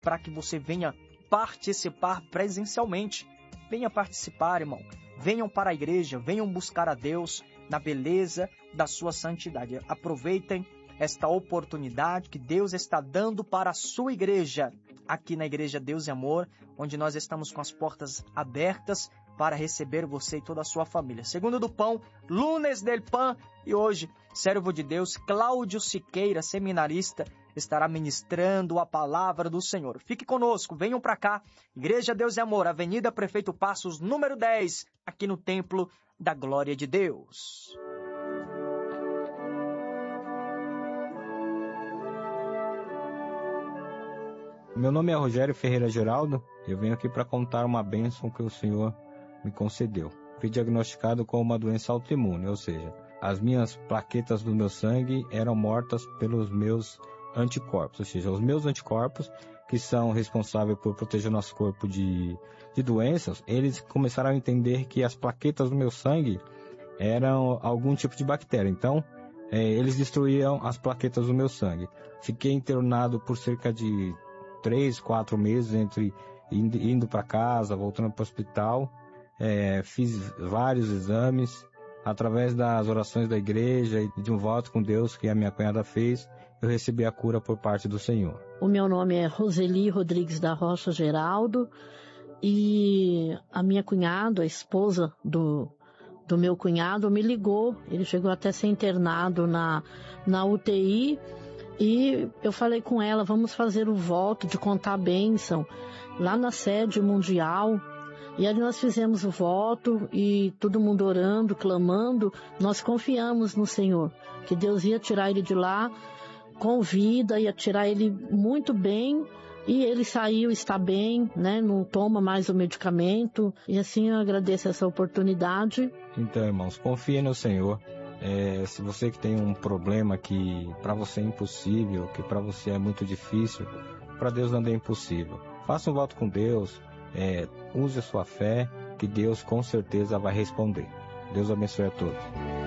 para que você venha participar presencialmente. Venha participar, irmão. Venham para a igreja, venham buscar a Deus na beleza da sua santidade. Aproveitem esta oportunidade que Deus está dando para a sua igreja, aqui na Igreja Deus e Amor, onde nós estamos com as portas abertas para receber você e toda a sua família. Segundo do Pão, Lunes del Pan, e hoje, servo de Deus, Cláudio Siqueira, seminarista, estará ministrando a palavra do Senhor. Fique conosco, venham para cá, Igreja Deus e Amor, Avenida Prefeito Passos, número 10, aqui no Templo da Glória de Deus. Meu nome é Rogério Ferreira Geraldo, eu venho aqui para contar uma bênção que o Senhor me concedeu. Fui diagnosticado com uma doença autoimune, ou seja, as minhas plaquetas do meu sangue eram mortas pelos meus anticorpos, ou seja, os meus anticorpos, que são responsáveis por proteger nosso corpo de doenças, eles começaram a entender que as plaquetas do meu sangue eram algum tipo de bactéria. Então, eles destruíam as plaquetas do meu sangue. Fiquei internado por cerca de 3, 4 meses, entre indo para casa, voltando para o hospital. Fiz vários exames. Através das orações da igreja e de um voto com Deus que a minha cunhada fez, eu recebi a cura por parte do Senhor. O meu nome é Roseli Rodrigues da Rocha Geraldo e a minha cunhada, a esposa do meu cunhado, me ligou. Ele chegou até a ser internado na UTI e eu falei com ela, vamos fazer o voto de contar a bênção lá na sede mundial. E aí nós fizemos o voto e todo mundo orando, clamando, nós confiamos no Senhor, que Deus ia tirar ele de lá com vida, ia tirar ele muito bem, e ele saiu, está bem, né? Não toma mais o medicamento, e assim eu agradeço essa oportunidade. Então, irmãos, confie no Senhor. Se você que tem um problema que para você é impossível, que para você é muito difícil, para Deus não é impossível. Faça um voto com Deus. Use a sua fé, que Deus com certeza vai responder. Deus abençoe a todos.